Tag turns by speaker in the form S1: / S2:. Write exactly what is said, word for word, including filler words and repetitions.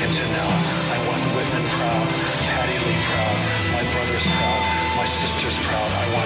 S1: to now. I want Whitman proud, Patty Lee proud, my brother's proud, my sister's proud. I want